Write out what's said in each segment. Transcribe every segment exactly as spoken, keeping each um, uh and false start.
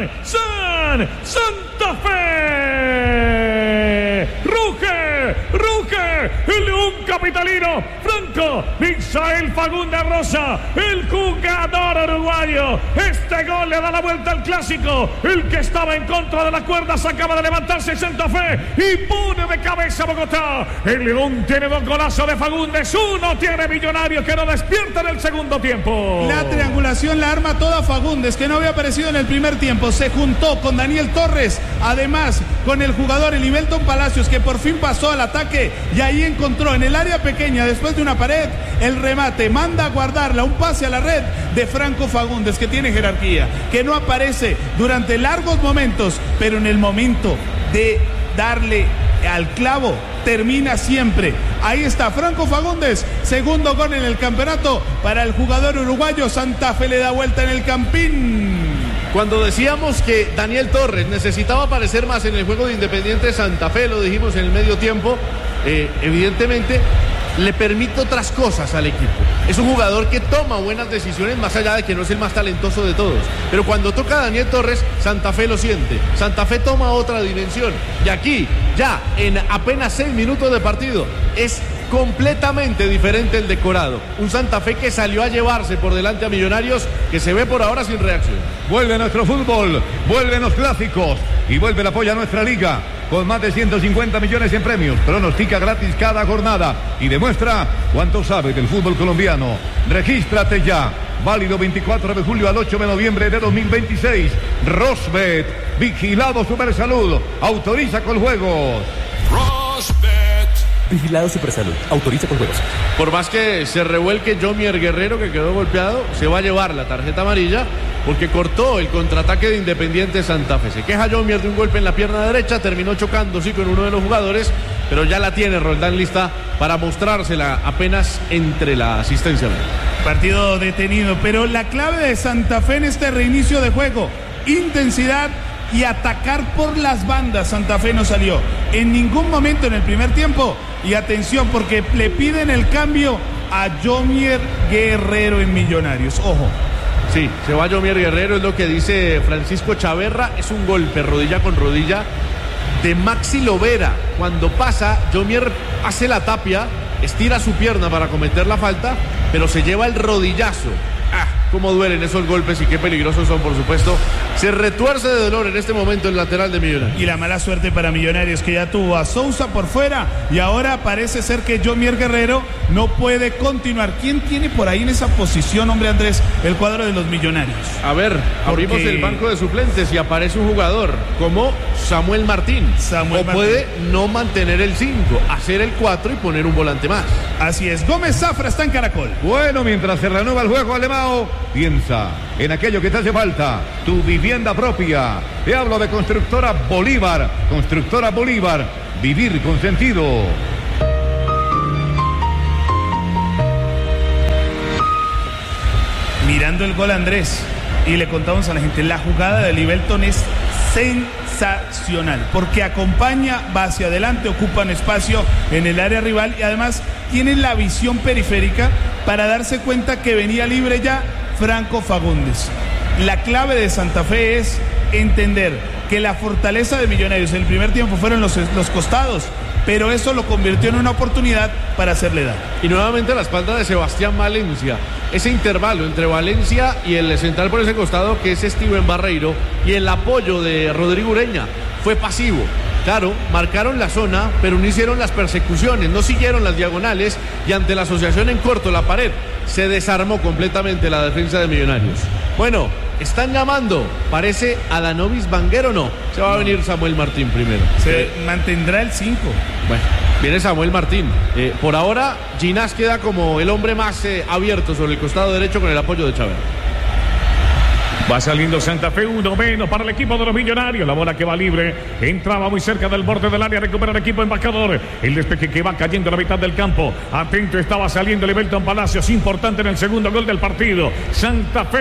San, San, Santa Fe. Ruge, ruge, el León capitalino, Franco, Misael Fagundes Rosa, el jugador uruguayo. Este gol le da la vuelta al clásico. El que estaba en contra de la cuerda se acaba de levantarse Santa Fe y pone de cabeza a Bogotá. El León tiene dos golazos de Fagundes, uno tiene Millonarios que no despierta en el segundo tiempo. La triangulación la arma toda Fagundes, que no había aparecido en el primer tiempo. Se juntó con Daniel Torres, además con el jugador Elivelton Palacios, que por fin pasó al ataque y ahí encontró en el área pequeña, después de una pared, el remate. Manda a guardarla, un pase a la red de Franco Fagundes, que tiene jerarquía, que no aparece durante largos momentos, pero en el momento de darle al clavo termina siempre. Ahí está Franco Fagundes, segundo gol en el campeonato para el jugador uruguayo. Santa Fe le da vuelta en el Campín. Cuando decíamos que Daniel Torres necesitaba aparecer más en el juego de Independiente Santa Fe, lo dijimos en el medio tiempo, eh, evidentemente le permite otras cosas al equipo. Es un jugador que toma buenas decisiones, más allá de que no es el más talentoso de todos. Pero cuando toca a Daniel Torres, Santa Fe lo siente. Santa Fe toma otra dimensión. Y aquí, ya en apenas seis minutos de partido, es completamente diferente el decorado. Un Santa Fe que salió a llevarse por delante a Millonarios, que se ve por ahora sin reacción. Vuelve nuestro fútbol, vuelven los clásicos y vuelve el apoyo a nuestra liga. Con más de ciento cincuenta millones en premios, pronostica gratis cada jornada y demuestra cuánto sabe del fútbol colombiano. Regístrate ya, válido veinticuatro de julio al ocho de noviembre de dos mil veintiséis. Rosbet, vigilado Supersalud, autoriza con juegos. Rosbet. Vigilado Supersalud, autoriza con juegos. Por más que se revuelque Jomier Guerrero, que quedó golpeado, se va a llevar la tarjeta amarilla porque cortó el contraataque de Independiente Santa Fe. Se queja Jomier de un golpe en la pierna derecha, terminó chocando sí con uno de los jugadores, pero ya la tiene Roldán lista para mostrársela apenas entre la asistencia. Partido detenido, pero la clave de Santa Fe en este reinicio de juego, intensidad y atacar por las bandas. Santa Fe no salió en ningún momento en el primer tiempo. Y atención, porque le piden el cambio a Jomier Guerrero en Millonarios. Ojo. Sí, se va Jomier Guerrero, es lo que dice Francisco Chaverra. Es un golpe rodilla con rodilla de Maxi Lovera. Cuando pasa, Jomier hace la tapia, estira su pierna para cometer la falta, pero se lleva el rodillazo. Ah, cómo duelen esos golpes y qué peligrosos son, por supuesto. Se retuerce de dolor en este momento el lateral de Millonarios. Y la mala suerte para Millonarios, que ya tuvo a Sousa por fuera y ahora parece ser que Jomier Guerrero no puede continuar. ¿Quién tiene por ahí en esa posición, hombre Andrés, el cuadro de los Millonarios? A ver, abrimos Porque... el banco de suplentes y aparece un jugador como Samuel Martín. Samuel o Martín. Puede no mantener el cinco, hacer el cuatro y poner un volante más. Así es, Gómez Zafra está en Caracol. Bueno, mientras se reanuda el juego, Alemão, piensa en aquello que te hace falta, tu vivienda propia. Te hablo de Constructora Bolívar. Constructora Bolívar, vivir con sentido. Mirando el gol, Andrés, y le contamos a la gente, la jugada de Elivelton es sensacional, porque acompaña, va hacia adelante, ocupan espacio en el área rival y además tienen la visión periférica para darse cuenta que venía libre ya Franco Fagundes. La clave de Santa Fe es entender que la fortaleza de Millonarios en el primer tiempo fueron los, los costados, pero eso lo convirtió en una oportunidad para hacerle daño. Y nuevamente a la espalda de Sebastián Valencia, ese intervalo entre Valencia y el central por ese costado, que es Steven Barreiro, y el apoyo de Rodrigo Ureña fue pasivo. Claro, marcaron la zona, pero no hicieron las persecuciones, no siguieron las diagonales, y ante la asociación en corto, la pared, se desarmó completamente la defensa de Millonarios. Bueno, están llamando, parece a Danovis Vanguero, no, se va a venir Samuel Martín primero. Se eh, mantendrá el cinco. Bueno, viene Samuel Martín. Eh, por ahora, Ginás queda como el hombre más eh, abierto sobre el costado derecho con el apoyo de Chávez. Va saliendo Santa Fe, uno menos para el equipo de los Millonarios. La bola que va libre, entraba muy cerca del borde del área, recupera el equipo embajador. El despeje que va cayendo a la mitad del campo. Atento estaba saliendo Elivelton Palacios, importante en el segundo gol del partido. Santa Fe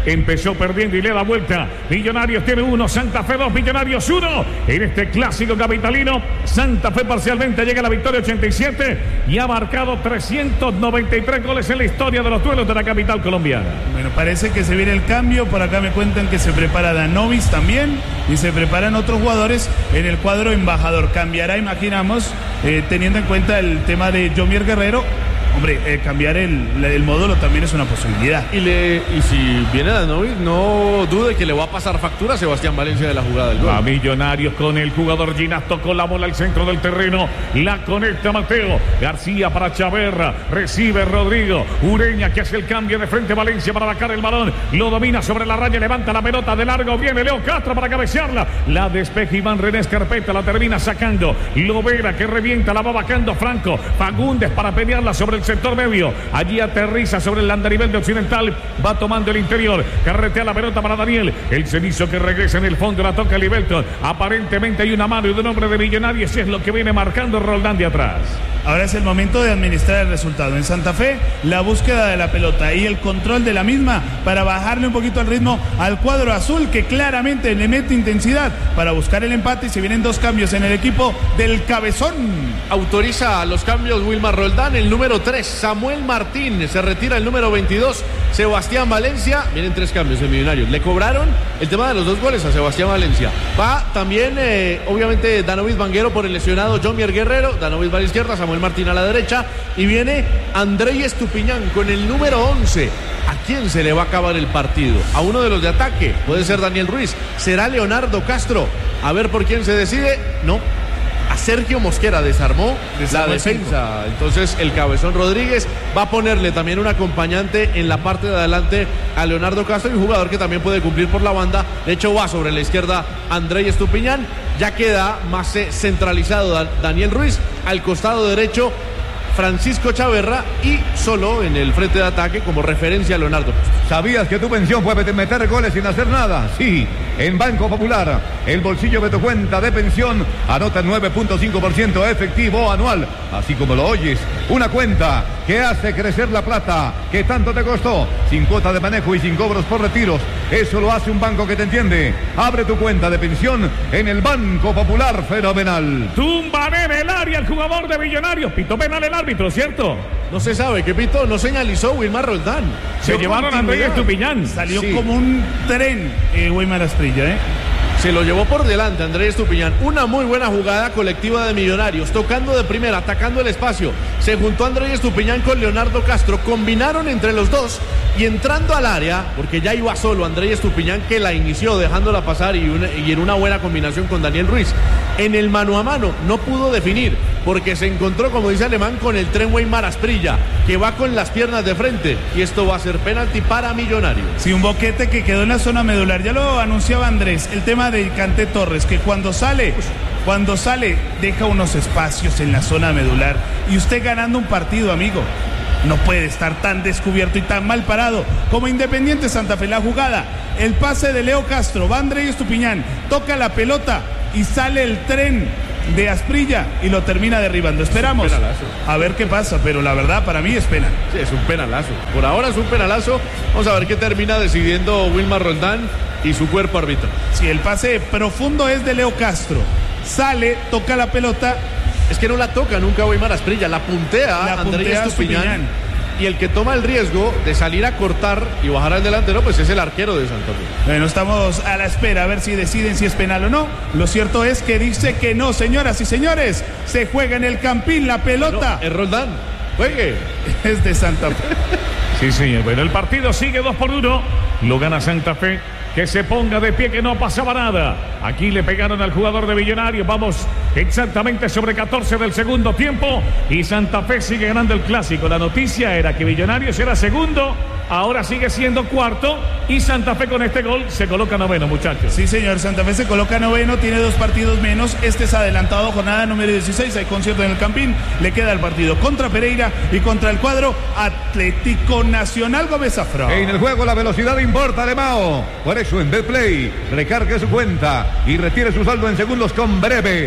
empezó perdiendo y le da vuelta. Millonarios tiene uno, Santa Fe dos, Millonarios uno. En este clásico capitalino, Santa Fe parcialmente llega a la victoria ochenta y siete y ha marcado trescientos noventa y tres goles en la historia de los duelos de la capital colombiana. Bueno, parece que se viene el cambio. Por acá me cuentan que se prepara Danovis también y se preparan otros jugadores en el cuadro embajador. Cambiará, imaginamos, eh, teniendo en cuenta el tema de Jomier Guerrero. Hombre, eh, cambiar el, el módulo también es una posibilidad. Y, le, y si viene Danovis, no dude que le va a pasar factura a Sebastián Valencia de la jugada del gol. A Millonarios con el jugador Ginás, tocó la bola al centro del terreno, la conecta Mateo García para Chaverra, recibe Rodrigo Ureña, que hace el cambio de frente. Valencia para bajar el balón, lo domina sobre la raya, levanta la pelota de largo, viene Leo Castro para cabecearla, la despeja Iván René Escarpeta, la termina sacando Lovera, que revienta, la va bajando Franco Fagundes para pelearla sobre el sector medio, allí aterriza sobre el andarivel de Occidental, va tomando el interior, carretea la pelota para Daniel, el cenizo que regresa en el fondo, la toca Libelton, aparentemente hay una mano y de un hombre de Millonarios, es lo que viene marcando Roldán de atrás. Ahora es el momento de administrar el resultado. En Santa Fe, la búsqueda de la pelota y el control de la misma para bajarle un poquito el ritmo al cuadro azul, que claramente le mete intensidad para buscar el empate, y se vienen dos cambios en el equipo del Cabezón. Autoriza los cambios Wilmar Roldán, el número tres, Samuel Martín, se retira el número veintidós, Sebastián Valencia. Vienen tres cambios en Millonarios. Le cobraron el tema de los dos goles a Sebastián Valencia. Va también, eh, obviamente, Danovis Vanguero por el lesionado Jomier Guerrero. Danovis va a la izquierda, Samuel Martín a la derecha. Y viene Andrei Estupiñán con el número once. ¿A quién se le va a acabar el partido? A uno de los de ataque. Puede ser Daniel Ruiz. ¿Será Leonardo Castro? A ver por quién se decide. No. A Sergio Mosquera desarmó, desarmó la defensa. Entonces el Cabezón Rodríguez va a ponerle también un acompañante en la parte de adelante a Leonardo Castro, y un jugador que también puede cumplir por la banda. De hecho, va sobre la izquierda Andrei Estupiñán. Ya queda más centralizado Daniel Ruiz. Al costado derecho Francisco Chaverra, y solo en el frente de ataque como referencia a Leonardo. ¿Sabías que tu pensión puede meter goles sin hacer nada? Sí, en Banco Popular, el bolsillo de tu cuenta de pensión anota el nueve punto cinco por ciento efectivo anual, así como lo oyes, una cuenta que hace crecer la plata que tanto te costó, sin cuota de manejo y sin cobros por retiros. Eso lo hace un banco que te entiende. Abre tu cuenta de pensión en el Banco Popular. Fenomenal. Tumba en el área el jugador de Millonarios, pitó penal el árbitro, ¿cierto? No se sabe, ¿qué pitó? No señalizó Wilmar Roldán. Se llevaron a Andrés Estupiñán. Salió Sí. como un tren, eh, Wilmar Asprilla, ¿eh? Se lo llevó por delante Andrés Estupiñán. Una muy buena jugada colectiva de Millonarios, tocando de primera, atacando el espacio. Se juntó Andrés Estupiñán con Leonardo Castro, combinaron entre los dos, y entrando al área, porque ya iba solo Andrés Estupiñán, que la inició dejándola pasar, y, una, y en una buena combinación con Daniel Ruiz. En el mano a mano no pudo definir, porque se encontró, como dice Alemán, con el tren Weimar Asprilla, que va con las piernas de frente, y esto va a ser penalti para Millonarios. Sí, un boquete que quedó en la zona medular. Ya lo anunciaba Andrés, el tema de Canté Torres, que cuando sale, cuando sale, deja unos espacios en la zona medular. Y usted ganando un partido, amigo, no puede estar tan descubierto y tan mal parado como Independiente Santa Fe. La jugada, el pase de Leo Castro, va Andrés Estupiñán, toca la pelota y sale el tren de Asprilla y lo termina derribando. Esperamos a ver qué pasa, pero la verdad para mí es penal. Sí, es un penalazo. Por ahora es un penalazo. Vamos a ver qué termina decidiendo Wilmar Roldán y su cuerpo árbitro. Si el pase profundo es de Leo Castro, sale, toca la pelota. Es que no la toca nunca Weimar Asprilla, la puntea La Andrés puntea Estupiñán. Estupiñán. Y el que toma el riesgo de salir a cortar y bajar al delantero, pues es el arquero de Santa Fe. Bueno, estamos a la espera a ver si deciden si es penal o no. Lo cierto es que dice que no, señoras y señores. Se juega en el Campín, la pelota No, es Roldán. Juegue. es de Santa Fe. Sí, señor. Bueno, el partido sigue dos por uno. Lo gana Santa Fe. Que se ponga de pie, que no pasaba nada. Aquí le pegaron al jugador de Millonarios. Vamos exactamente sobre catorce del segundo tiempo. Y Santa Fe sigue ganando el clásico. La noticia era que Millonarios era segundo. Ahora sigue siendo cuarto. Y Santa Fe con este gol se coloca noveno, muchachos. Sí, señor. Santa Fe se coloca noveno. Tiene dos partidos menos. Este es adelantado, jornada número dieciséis. Hay concierto en el Campín. Le queda el partido contra Pereira y contra el cuadro Atlético Nacional Gómez Zafra. En el juego la velocidad importa, Alemao. Por eso en Betplay recargue su cuenta y retire su saldo en segundos con Breve.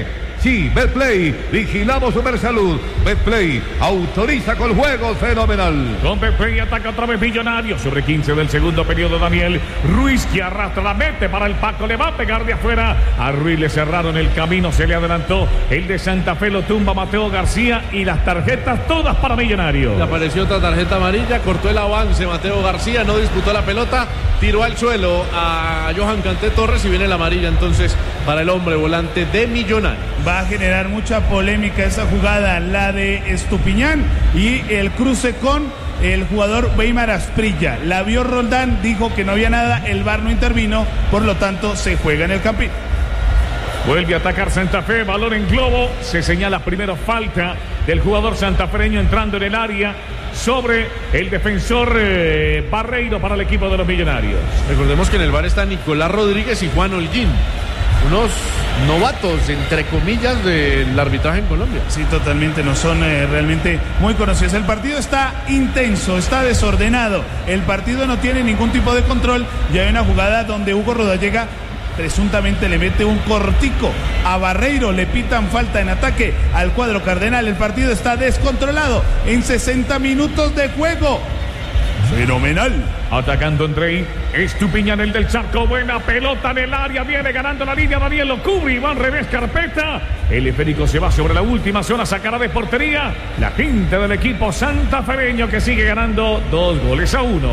Sí, Betplay, vigilamos Supersalud. Betplay, autoriza con juegos fenomenal. Con Betplay ataca otra vez Millonarios. Sobre quince del segundo periodo, Daniel Ruiz que arrastra la mete para el Paco. Le va a pegar de afuera. A Ruiz le cerraron el camino, se le adelantó. El de Santa Fe lo tumba Mateo García y las tarjetas todas para Millonarios. Le apareció otra tarjeta amarilla, cortó el avance Mateo García, no disputó la pelota, tiró al suelo a Johan Canté Torres y viene la amarilla entonces para el hombre volante de Millonarios. Va a generar mucha polémica esa jugada, la de Estupiñán y el cruce con el jugador Weimar Asprilla. La vio Roldán, dijo que no había nada, el V A R no intervino, por lo tanto se juega en el campín. Vuelve a atacar Santa Fe, balón en globo, se señala primero falta del jugador santafereño entrando en el área sobre el defensor eh, Barreiro para el equipo de los Millonarios. Recordemos que en el V A R está Nicolás Rodríguez y Juan Holguín, unos novatos, entre comillas, del arbitraje en Colombia. Sí, totalmente, no son eh, realmente muy conocidos. El partido está intenso, está desordenado, el partido no tiene ningún tipo de control y hay una jugada donde Hugo Rodallega presuntamente le mete un cortico a Barreiro, le pitan falta en ataque al cuadro cardenal. El partido está descontrolado en sesenta minutos de juego. Fenomenal. Atacando Andrei Estupiñán, el del Charco, buena pelota en el área, viene ganando la línea, Daniel lo cubre y va al revés Carpeta. El esférico se va sobre la última zona, sacará de portería la gente del equipo santafereño que sigue ganando dos goles a uno.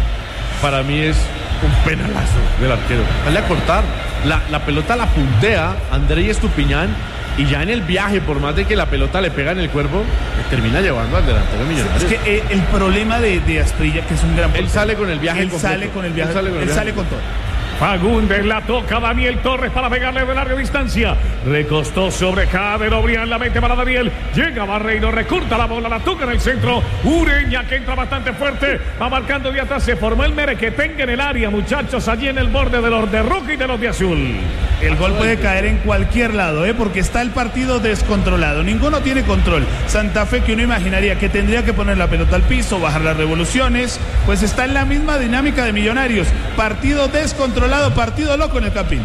Para mí es un penalazo del arquero. Dale a cortar. La, la pelota la puntea Andrei Estupiñán y ya en el viaje, por más de que la pelota le pega en el cuerpo, le termina llevando al delantero Millonarios. Es que eh, el problema de, de Asprilla, que es un gran portero, él sale con el viaje él completo. sale con el viaje, él sale con, el él viaje. sale con todo. Fagundes la toca Daniel Torres para pegarle de larga distancia. Recostó sobre Jader Obrián, la mete para Daniel. Llega Barreiro, recorta la bola, la toca en el centro. Ureña que entra bastante fuerte. Va marcando de atrás. Se formó el merequetengue en el área, muchachos, allí en el borde de los de rojo y de los de azul. El gol puede caer en cualquier lado, ¿eh? Porque está el partido descontrolado. Ninguno tiene control. Santa Fe, que uno imaginaría que tendría que poner la pelota al piso, bajar las revoluciones, pues está en la misma dinámica de Millonarios. Partido descontrolado, partido loco en el Campín.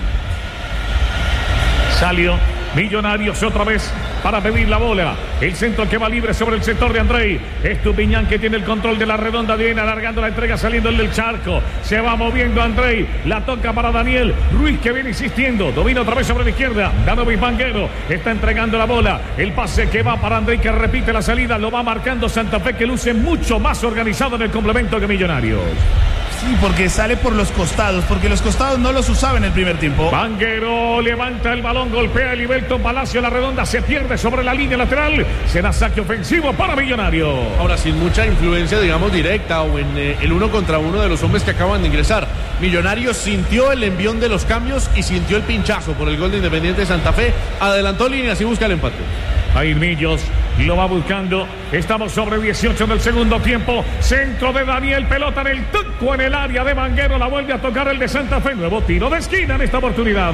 Salió Millonarios otra vez para pedir la bola. El centro que va libre sobre el sector de Andrei Estupiñán, que tiene el control de la redonda, viene alargando la entrega, saliendo el del Charco. Se va moviendo Andrei, la toca para Daniel Ruiz, que viene insistiendo, domina otra vez sobre la izquierda. Danovis Vanguero está entregando la bola. El pase que va para Andrei, que repite la salida, lo va marcando Santa Fe, que luce mucho más organizado en el complemento que Millonarios. Sí, porque sale por los costados, porque los costados no los usaba en el primer tiempo. Vanguero levanta el balón, golpea el Ibelton Palacio, la redonda se pierde sobre la línea lateral. Será saque ofensivo para Millonarios. Ahora, sin mucha influencia, digamos, directa o en eh, el uno contra uno de los hombres que acaban de ingresar. Millonarios sintió el envión de los cambios y sintió el pinchazo por el gol de Independiente de Santa Fe. Adelantó líneas y busca el empate. Jair Millos lo va buscando. Estamos sobre dieciocho del segundo tiempo. Centro de Daniel, pelota en el tuco en el área de Vanguero. La vuelve a tocar el de Santa Fe. Nuevo tiro de esquina en esta oportunidad.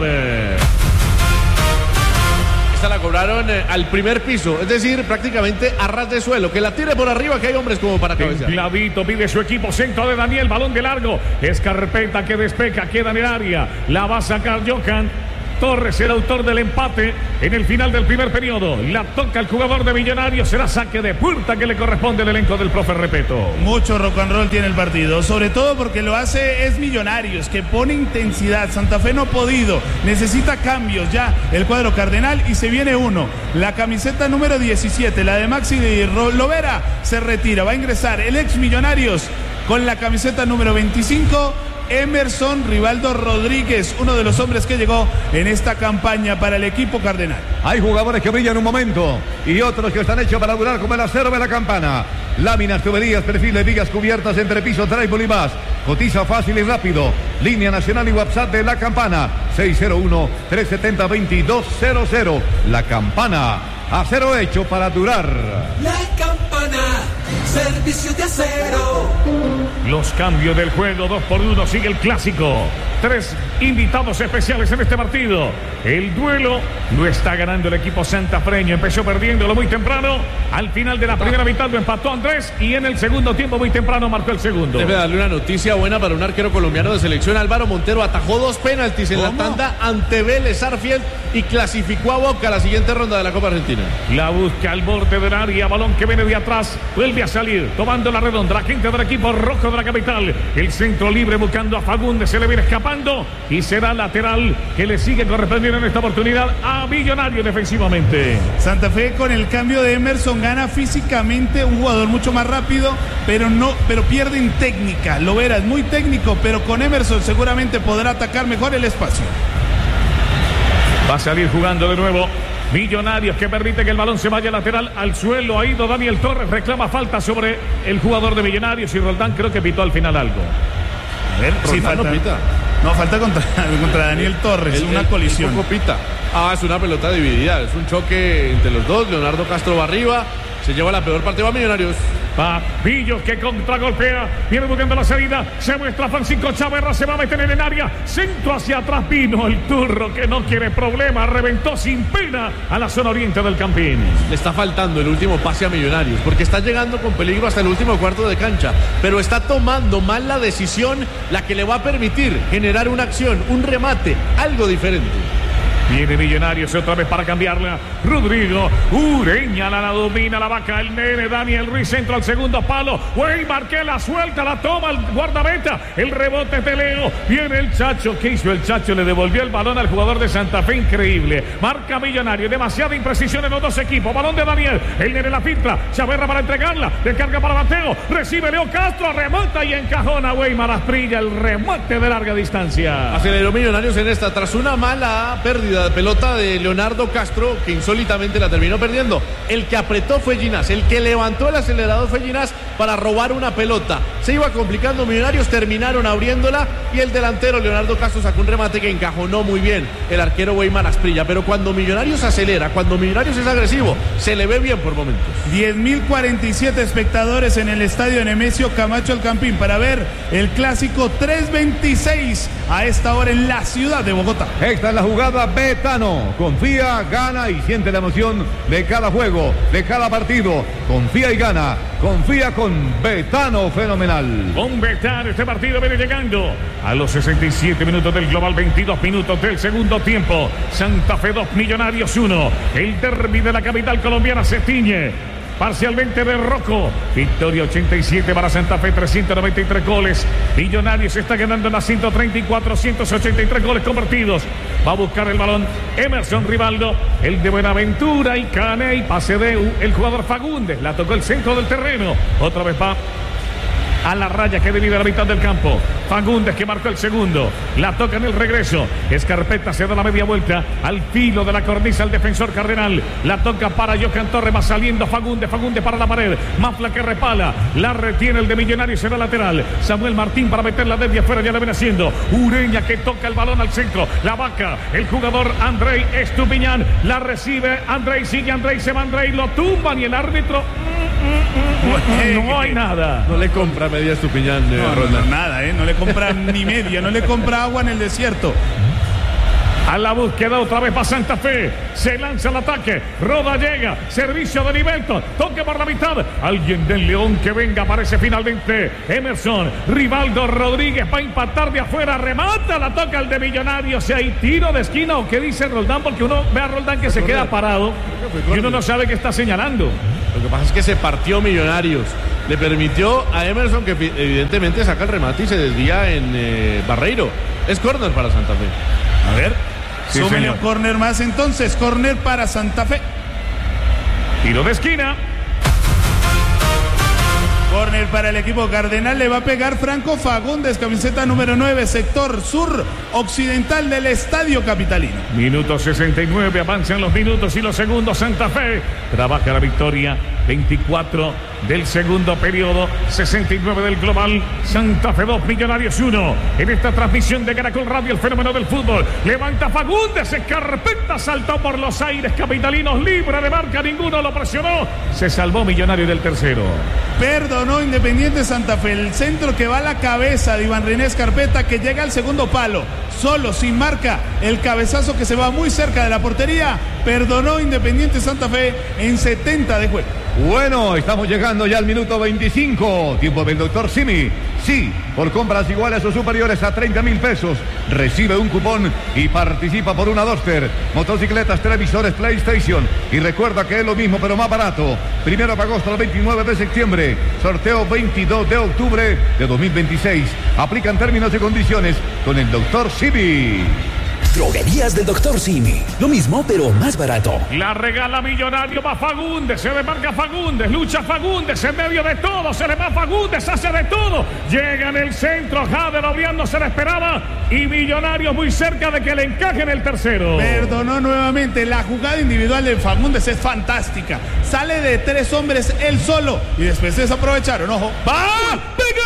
Esta la cobraron eh, al primer piso, es decir, prácticamente a ras de suelo. Que la tire por arriba, que hay hombres como para cabecear. Clavito pide su equipo, centro de Daniel, balón de largo. Es Carpeta que despeja, queda en el área. La va a sacar Johan Torres, el autor del empate en el final del primer periodo. La toca el jugador de Millonarios. Será saque de puerta que le corresponde al elenco del profe Repeto. Mucho rock and roll tiene el partido, sobre todo porque lo hace es Millonarios, que pone intensidad. Santa Fe no ha podido, necesita cambios ya el cuadro cardenal y se viene uno. La camiseta número diecisiete, la de Maxi Lovera, se retira. Va a ingresar el ex Millonarios con la camiseta número veinticinco. Emerson Rivaldo Rodríguez, uno de los hombres que llegó en esta campaña para el equipo cardenal. Hay jugadores que brillan un momento y otros que están hechos para durar, como el acero de la Campana. Láminas, tuberías, perfiles, vigas cubiertas, entrepiso, trébol y más. Cotiza fácil y rápido. Línea nacional y WhatsApp de La Campana. seis cero uno, tres siete cero, dos dos cero cero. La Campana. Acero hecho para durar. La Campana. Servicio de Acero. Los cambios del juego, dos por uno, sigue el clásico. Tres invitados especiales en este partido. El duelo lo está ganando el equipo santafreño. Empezó perdiéndolo muy temprano. Al final de la primera mitad lo empató Andrés y en el segundo tiempo muy temprano marcó el segundo. Debe darle una noticia buena para un arquero colombiano de selección. Álvaro Montero atajó dos penaltis en ¿Cómo? la tanda ante Vélez Sarsfield y clasificó a Boca a la siguiente ronda de la Copa Argentina. La busca al borde del área, balón que viene de atrás, vuelve a salir, tomando la redonda, la gente del equipo rojo de la capital. El centro libre buscando a Fagundes, se le viene escapando y será lateral que le sigue correspondiendo en esta oportunidad a Millonario defensivamente. Santa Fe con el cambio de Emerson gana físicamente, un jugador mucho más rápido, pero no, pero pierde en técnica. Lo verás, muy técnico, pero con Emerson seguramente podrá atacar mejor el espacio. Va a salir jugando de nuevo Millonarios, que permite que el balón se vaya lateral al suelo. Ha ido Daniel Torres, reclama falta sobre el jugador de Millonarios y Roldán creo que pitó al final algo. A ver, sí, Roldán falta. no pita. No, falta contra, contra Daniel Torres, El- una el- colisión. el poco pita. Ah, es una pelota dividida, es un choque entre los dos. Leonardo Castro va arriba, se lleva la peor parte, va Millonarios. Va Pillos, que contragolpea, viene buscando la salida, se muestra Francisco Chaverra, se va a meter en el área, centro hacia atrás, vino el turro que no quiere problema, reventó sin pena a la zona oriente del Campín. Le está faltando el último pase a Millonarios, porque está llegando con peligro hasta el último cuarto de cancha, pero está tomando mal la decisión, la que le va a permitir generar una acción, un remate, algo diferente. Viene Millonarios otra vez para cambiarla. Rodrigo Ureña la, la domina la vaca, el nene Daniel Ruiz entra al segundo palo. Weimar que la suelta, la toma el guardameta. El rebote es de Leo. Viene el Chacho. ¿Qué hizo el Chacho? Le devolvió el balón al jugador de Santa Fe. Increíble. Marca Millonarios. Demasiada imprecisión en los dos equipos. Balón de Daniel. El nene la filtra. Chaverra para entregarla. Descarga para Mateo. Recibe Leo Castro. Remata y encajona Weimar Asprilla. El remate de larga distancia. Aceleró Millonarios en esta tras una mala pérdida de pelota de Leonardo Castro, que insólitamente la terminó perdiendo. El que apretó fue Ginás, el que levantó el acelerador fue Ginás para robar una pelota. Se iba complicando Millonarios, terminaron abriéndola y el delantero Leonardo Castro sacó un remate que encajonó muy bien el arquero Weimar Asprilla. Pero cuando Millonarios acelera, cuando Millonarios es agresivo, se le ve bien por momentos. diez mil cuarenta y siete espectadores en el estadio Nemesio Camacho El Campín para ver el clásico tres veintiséis a esta hora en la ciudad de Bogotá. Esta es la jugada Betano. Confía, gana y siente la emoción de cada juego, de cada partido. Confía y gana. Confía con Betano fenomenal. Con Betano, este partido viene llegando a los sesenta y siete minutos del global, veintidós minutos del segundo tiempo. Santa Fe dos, Millonarios uno. El derbi de la capital colombiana se tiñe parcialmente de rojo. Victoria ochenta y siete para Santa Fe, trescientos noventa y tres goles. Millonarios está ganando en las ciento treinta y cuatro, ciento ochenta y tres goles convertidos. Va a buscar el balón Emerson Rivaldo, el de Buenaventura y Cane y pase de el jugador Fagundes. La tocó el centro del terreno. Otra vez va a la raya que divide la mitad del campo. Fagundes, que marcó el segundo. La toca en el regreso. Escarpeta se da la media vuelta al filo de la cornisa al defensor Cardenal. La toca para Johan Torres. Va saliendo Fagundes. Fagundes para la pared. Mafla que repala. La retiene el de Millonarios en la lateral. Samuel Martín para meterla desde afuera. Ya la ven haciendo. Ureña que toca el balón al centro. La vaca. El jugador Andrei Estupiñán. La recibe Andrei. Sigue Andrei. Se va Andrei. Lo tumban y el árbitro. No hay nada. No le compra media Estupiñán, eh, No, no, Roldán. no, nada, ¿eh? No le compra ni media, no le compra agua en el desierto. A la búsqueda otra vez va Santa Fe. Se lanza el ataque. Roda llega. Servicio de Nivelton. Toque por la mitad. Alguien del León que venga. Aparece finalmente Emerson. Rivaldo Rodríguez va a impactar de afuera. Remata. La toca el de Millonarios. Si hay tiro de esquina o qué dice Roldán. Porque uno ve a Roldán que se queda parado. Y uno no sabe qué está señalando. Lo que pasa es que se partió Millonarios. Le permitió a Emerson, que evidentemente saca el remate y se desvía en eh, Barreiro. Es córner para Santa Fe. A ver, Sí, súmele señor. un córner más entonces, córner para Santa Fe. Tiro de esquina. Córner para el equipo cardenal, le va a pegar Franco Fagundes, camiseta número nueve, sector sur occidental del estadio capitalino. Minuto sesenta y nueve, avanzan los minutos y los segundos. Santa Fe trabaja la victoria. veinticuatro del segundo periodo, sesenta y nueve del global. Santa Fe dos, Millonarios uno. En esta transmisión de Caracol Radio, el fenómeno del fútbol. Levanta Fagundes, escarpeta, saltó por los aires capitalinos, libre de marca, ninguno lo presionó. Se salvó Millonario del tercero. Perdonó Independiente Santa Fe. El centro que va a la cabeza de Iván René Escarpeta, que llega al segundo palo. Solo, sin marca, el cabezazo que se va muy cerca de la portería. Perdonó Independiente Santa Fe en setenta de juego. Bueno, estamos llegando ya al minuto veinticinco. Tiempo del doctor Simi. Sí, por compras iguales o superiores a treinta mil pesos, recibe un cupón y participa por una Duster, motocicletas, televisores, PlayStation. Y recuerda que es lo mismo, pero más barato. Primero de agosto al veintinueve de septiembre. Sorteo veintidós de octubre de dos mil veintiséis. Aplican términos y condiciones con el doctor Simi. Droguerías del doctor Simi. Lo mismo, pero más barato. La regala Millonario, va Fagundes, se demarca Fagundes, lucha Fagundes en medio de todo, se le va Fagundes, hace de todo. Llega en el centro, Jader Obriando se le esperaba y Millonario muy cerca de que le encajen el tercero. Perdonó nuevamente. La jugada individual de Fagundes es fantástica. Sale de tres hombres él solo y después desaprovecharon. Ojo. ¡Va! ¡Pega!